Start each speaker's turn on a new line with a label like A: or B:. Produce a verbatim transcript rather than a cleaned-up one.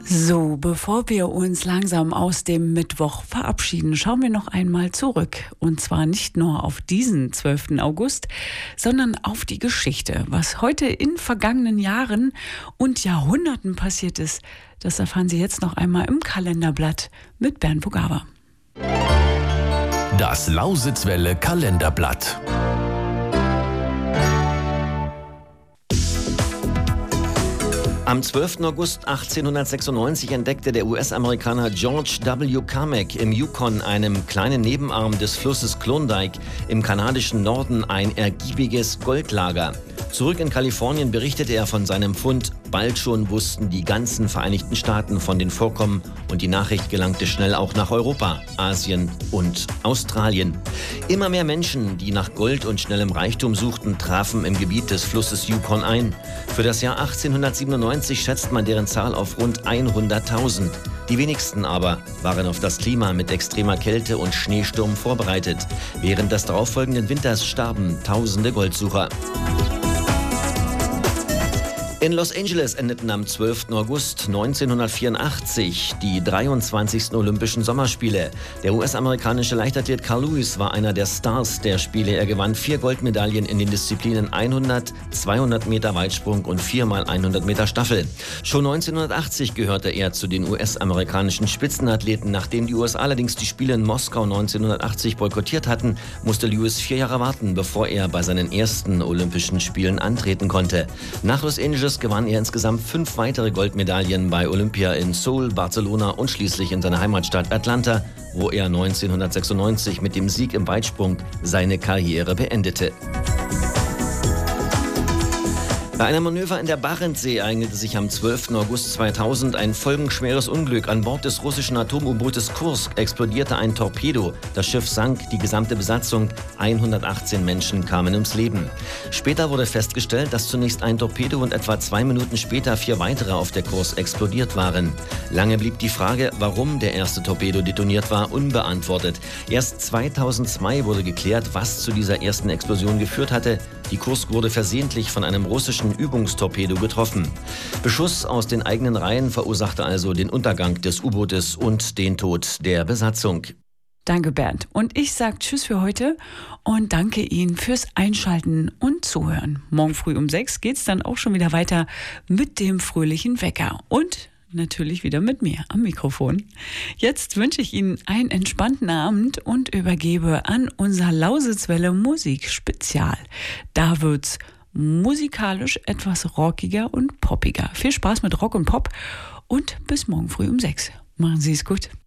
A: So, bevor wir uns langsam aus dem Mittwoch verabschieden, schauen wir noch einmal zurück. Und zwar nicht nur auf diesen zwölften August, sondern auf die Geschichte. Was heute in vergangenen Jahren und Jahrhunderten passiert ist, das erfahren Sie jetzt noch einmal im Kalenderblatt mit Bernd Vogava.
B: Das Lausitzwelle Kalenderblatt.
C: Am zwölften August achtzehnhundertsechsundneunzig entdeckte der U S-Amerikaner George W. Carmack im Yukon, einem kleinen Nebenarm des Flusses Klondike im kanadischen Norden, ein ergiebiges Goldlager. Zurück in Kalifornien berichtete er von seinem Fund. Bald schon wussten die ganzen Vereinigten Staaten von den Vorkommen und die Nachricht gelangte schnell auch nach Europa, Asien und Australien. Immer mehr Menschen, die nach Gold und schnellem Reichtum suchten, trafen im Gebiet des Flusses Yukon ein. Für das Jahr achtzehnhundertsiebenundneunzig schätzt man deren Zahl auf rund hunderttausend. Die wenigsten aber waren auf das Klima mit extremer Kälte und Schneesturm vorbereitet. Während des darauffolgenden Winters starben tausende Goldsucher. In Los Angeles endeten am zwölften August neunzehnhundertvierundachtzig die dreiundzwanzigsten Olympischen Sommerspiele. Der U S-amerikanische Leichtathlet Carl Lewis war einer der Stars der Spiele. Er gewann vier Goldmedaillen in den Disziplinen hundert, zweihundert Meter Weitsprung und vier mal hundert Meter Staffel. Schon neunzehnhundertachtzig gehörte er zu den U S-amerikanischen Spitzenathleten. Nachdem die U S A allerdings die Spiele in Moskau neunzehnhundertachtzig boykottiert hatten, musste Lewis vier Jahre warten, bevor er bei seinen ersten Olympischen Spielen antreten konnte. Nach Los Angeles gewann er insgesamt fünf weitere Goldmedaillen bei Olympia in Seoul, Barcelona und schließlich in seiner Heimatstadt Atlanta, wo er neunzehnhundertsechsundneunzig mit dem Sieg im Weitsprung seine Karriere beendete. Bei einem Manöver in der Barentssee ereignete sich am zwölften August zweitausend ein folgenschweres Unglück. An Bord des russischen Atom-U-Bootes Kursk explodierte ein Torpedo. Das Schiff sank, die gesamte Besatzung, hundertachtzehn Menschen, kamen ums Leben. Später wurde festgestellt, dass zunächst ein Torpedo und etwa zwei Minuten später vier weitere auf der Kurs explodiert waren. Lange blieb die Frage, warum der erste Torpedo detoniert war, unbeantwortet. Erst zweitausendzwei wurde geklärt, was zu dieser ersten Explosion geführt hatte. Die Kursk wurde versehentlich von einem russischen Übungstorpedo getroffen. Beschuss aus den eigenen Reihen verursachte also den Untergang des U-Bootes und den Tod der Besatzung.
A: Danke, Bernd. Und ich sage Tschüss für heute und danke Ihnen fürs Einschalten und Zuhören. Morgen früh um sechs geht's dann auch schon wieder weiter mit dem fröhlichen Wecker und natürlich wieder mit mir am Mikrofon. Jetzt wünsche ich Ihnen einen entspannten Abend und übergebe an unser Lausitzwelle Musikspezial. Da wird's musikalisch etwas rockiger und poppiger. Viel Spaß mit Rock und Pop und bis morgen früh um sechs. Machen Sie es gut.